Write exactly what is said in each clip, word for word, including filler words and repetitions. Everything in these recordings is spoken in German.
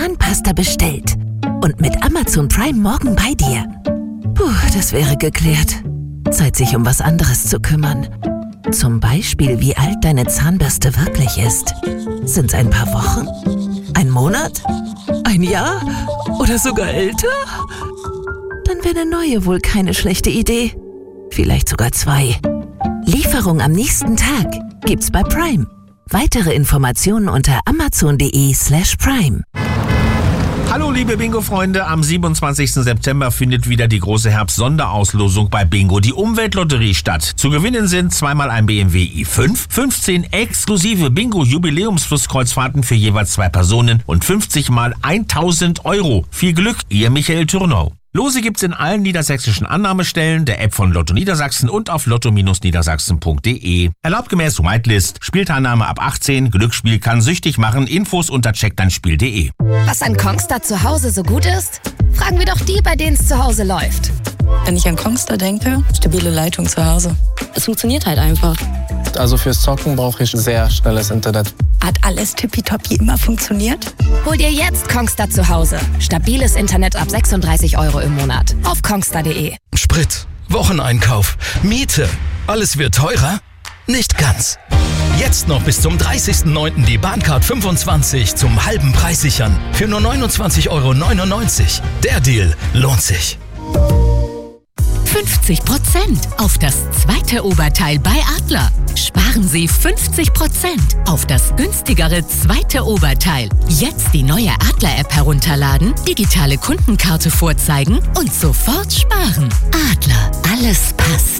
Zahnpasta bestellt und mit Amazon Prime morgen bei dir. Puh, das wäre geklärt. Zeit, sich um was anderes zu kümmern. Zum Beispiel, wie alt deine Zahnbürste wirklich ist. Sind's ein paar Wochen? Ein Monat? Ein Jahr? Oder sogar älter? Dann wäre eine neue wohl keine schlechte Idee. Vielleicht sogar zwei. Lieferung am nächsten Tag gibt's bei Prime. Weitere Informationen unter amazon.de slash prime. Hallo liebe Bingo-Freunde, am siebenundzwanzigsten September findet wieder die große Herbst-Sonderauslosung bei Bingo, die Umweltlotterie, statt. Zu gewinnen sind zweimal ein B M W i fünf, fünfzehn exklusive Bingo-Jubiläumsflusskreuzfahrten für jeweils zwei Personen und fünfzig mal tausend Euro. Viel Glück, ihr Michael Thürnau. Lose gibt's in allen niedersächsischen Annahmestellen, der App von Lotto Niedersachsen und auf lotto niedersachsen punkt de. Erlaubt gemäß Whitelist. Spielteilnahme ab achtzehn. Glücksspiel kann süchtig machen. Infos unter check dein spiel punkt de. Was an Kongstar zu Hause so gut ist? Fragen wir doch die, bei denen es zu Hause läuft. Wenn ich an Kongstar denke, stabile Leitung zu Hause. Es funktioniert halt einfach. Also fürs Zocken brauche ich sehr schnelles Internet. Hat alles tippitoppi immer funktioniert? Hol dir jetzt Kongstar zu Hause. Stabiles Internet ab sechsunddreißig Euro im Monat. Auf kongstar punkt de. Sprit, Wocheneinkauf, Miete. Alles wird teurer? Nicht ganz. Jetzt noch bis zum dreißigsten neunten die Bahncard fünfundzwanzig zum halben Preis sichern. Für nur neunundzwanzig Euro neunundneunzig. Der Deal lohnt sich. fünfzig Prozent auf das zweite Oberteil bei Adler. Sparen Sie fünfzig Prozent auf das günstigere zweite Oberteil. Jetzt die neue Adler-App herunterladen, digitale Kundenkarte vorzeigen und sofort sparen. Adler, alles passt.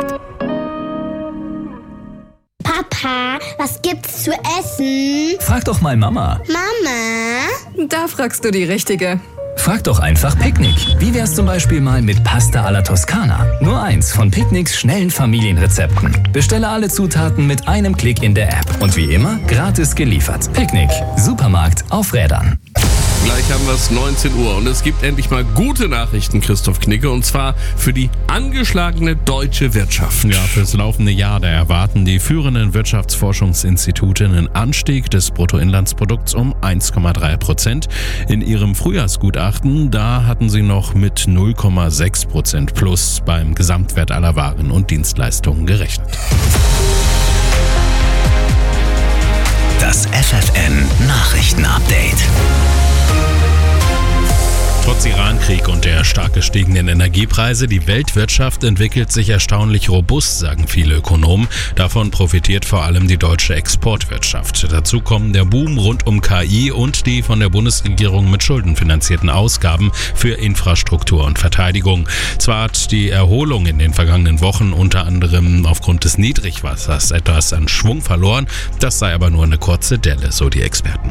Papa, was gibt's zu essen? Frag doch mal Mama. Mama? Da fragst du die Richtige. Frag doch einfach Picknick. Wie wär's zum Beispiel mal mit Pasta alla Toskana? Nur eins von Picknicks schnellen Familienrezepten. Bestelle alle Zutaten mit einem Klick in der App. Und wie immer, gratis geliefert. Picknick. Supermarkt auf Rädern. Gleich haben wir es neunzehn Uhr und es gibt endlich mal gute Nachrichten, Christoph Knicke, und zwar für die angeschlagene deutsche Wirtschaft. Ja, fürs laufende Jahr, da erwarten die führenden Wirtschaftsforschungsinstitute einen Anstieg des Bruttoinlandsprodukts um eins Komma drei Prozent. In ihrem Frühjahrsgutachten, da hatten sie noch mit null Komma sechs Prozent plus beim Gesamtwert aller Waren und Dienstleistungen gerechnet. Das F F N Nachrichtenupdate. Trotz Irankrieg und der stark gestiegenen Energiepreise, die Weltwirtschaft entwickelt sich erstaunlich robust, sagen viele Ökonomen. Davon profitiert vor allem die deutsche Exportwirtschaft. Dazu kommen der Boom rund um K I und die von der Bundesregierung mit Schulden finanzierten Ausgaben für Infrastruktur und Verteidigung. Zwar hat die Erholung in den vergangenen Wochen unter anderem aufgrund des Niedrigwassers etwas an Schwung verloren, das sei aber nur eine kurze Delle, so die Experten.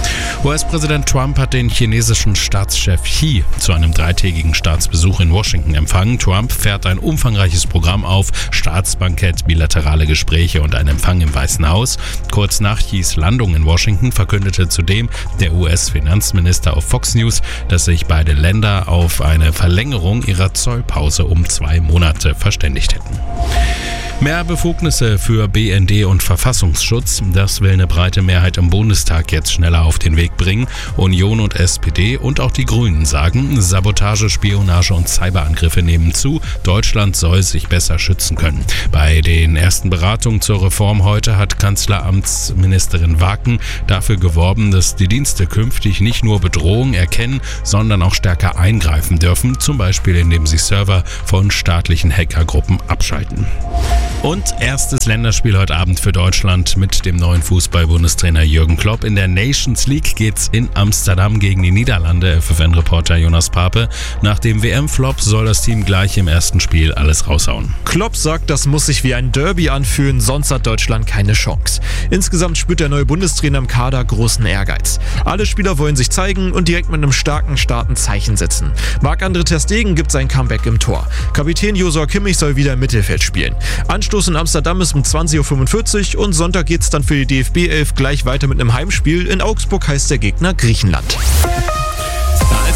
U S-Präsident Trump hat den chinesischen Staatschef Xi zu einem dreitägigen Staatsbesuch in Washington empfangen. Trump fährt ein umfangreiches Programm auf, Staatsbankett, bilaterale Gespräche und ein Empfang im Weißen Haus. Kurz nach Xis Landung in Washington verkündete zudem der U S-Finanzminister auf Fox News, dass sich beide Länder auf eine Verlängerung ihrer Zollpause um zwei Monate verständigt hätten. Mehr Befugnisse für B N D und Verfassungsschutz, das will eine breite Mehrheit im Bundestag jetzt schneller auf den Weg bringen. Union und S P D und auch die Grünen sagen, Sabotage, Spionage und Cyberangriffe nehmen zu. Deutschland soll sich besser schützen können. Bei den ersten Beratungen zur Reform heute hat Kanzleramtsministerin Waken dafür geworben, dass die Dienste künftig nicht nur Bedrohungen erkennen, sondern auch stärker eingreifen dürfen, zum Beispiel indem sie Server von staatlichen Hackergruppen abschalten. Und erstes Länderspiel heute Abend für Deutschland mit dem neuen Fußball-Bundestrainer Jürgen Klopp. In der Nations League geht's in Amsterdam gegen die Niederlande. F F N-Reporter Jonas Pape. Nach dem W M-Flop soll das Team gleich im ersten Spiel alles raushauen. Klopp sagt, das muss sich wie ein Derby anfühlen, sonst hat Deutschland keine Chance. Insgesamt spürt der neue Bundestrainer im Kader großen Ehrgeiz. Alle Spieler wollen sich zeigen und direkt mit einem starken Start ein Zeichen setzen. Marc-André ter Stegen gibt sein Comeback im Tor. Kapitän Joshua Kimmich soll wieder im Mittelfeld spielen. Anstoß in Amsterdam ist um zwanzig Uhr fünfundvierzig und Sonntag geht's dann für die D F B elf gleich weiter mit einem Heimspiel. In Augsburg heißt der Gegner Griechenland. Da ist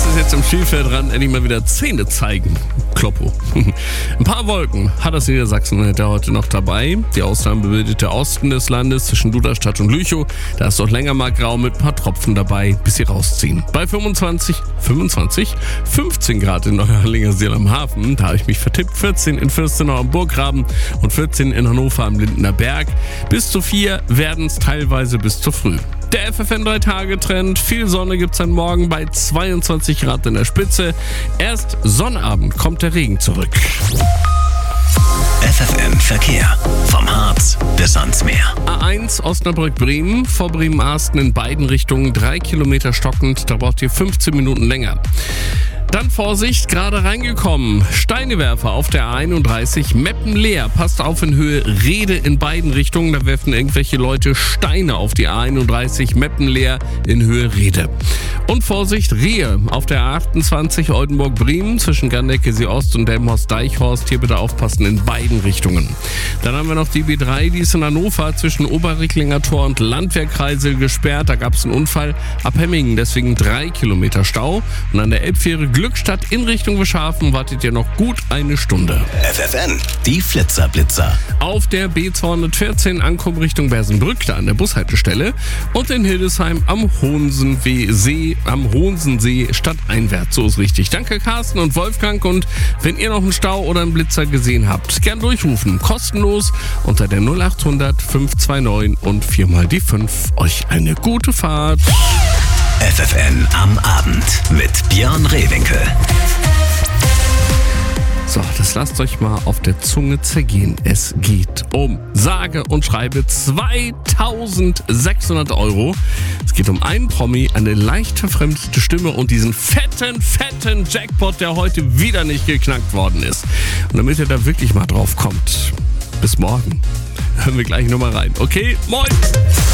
ist jetzt am Spielfeldrand endlich mal wieder Zähne zeigen. Kloppo. Ein paar Wolken hat das Niedersachsen heute noch dabei. Die Ausnahme bildet der Osten des Landes zwischen Duderstadt und Lüchow. Da ist doch länger mal grau mit ein paar Tropfen dabei, bis sie rausziehen. Bei fünfundzwanzig, fünfundzwanzig, fünfzehn Grad in Neuerlingerseel am Hafen. Da habe ich mich vertippt. vierzehn in Fürstenau am Burggraben und vierzehn in Hannover am Lindener Berg. Bis zu vier werden es teilweise bis zu früh. Der F F N drei Tage Trend. Viel Sonne gibt's dann morgen bei zweiundzwanzig Grad in der Spitze. Erst Sonnabend kommt der Regen zurück. F F N Verkehr. Vom Harz bis ans Meer. A eins Osnabrück-Bremen, vor Bremen-Arsten in beiden Richtungen drei Kilometer stockend. Da braucht ihr fünfzehn Minuten länger. Dann Vorsicht, gerade reingekommen. Steinewerfer auf der A einunddreißig, Meppen leer. Passt auf in Höhe Rede in beiden Richtungen. Da werfen irgendwelche Leute Steine auf die A einunddreißig, Meppen leer in Höhe Rede. Und Vorsicht, Rehe auf der A achtundzwanzig Oldenburg-Bremen zwischen Garnecke-See Ost und Delmenhorst-Deichhorst. Hier bitte aufpassen in beiden Richtungen. Dann haben wir noch die B drei, die ist in Hannover zwischen Oberricklinger Tor und Landwehrkreisel gesperrt. Da gab es einen Unfall ab Hemmingen, deswegen drei Kilometer Stau. Und an der Elbfähre Glückstadt in Richtung Wischhafen wartet ihr noch gut eine Stunde. F F N, die Flitzer-Blitzer. Auf der B zweihundertvierzehn Ankommen Richtung Bersenbrück, da an der Bushaltestelle. Und in Hildesheim am Hohensensee, am Hohensensee stadteinwärts. So ist richtig. Danke Carsten und Wolfgang. Und wenn ihr noch einen Stau oder einen Blitzer gesehen habt, gern durchrufen. Kostenlos unter der null achthundert fünf zwei neun und viermal die fünf. Euch eine gute Fahrt. F F N am Abend mit Björn Rehwinkel. So, das lasst euch mal auf der Zunge zergehen. Es geht um sage und schreibe zweitausendsechshundert Euro. Es geht um einen Promi, eine leicht verfremdete Stimme und diesen fetten, fetten Jackpot, der heute wieder nicht geknackt worden ist. Und damit ihr da wirklich mal drauf kommt, bis morgen. Hören wir gleich nochmal rein. Okay, moin!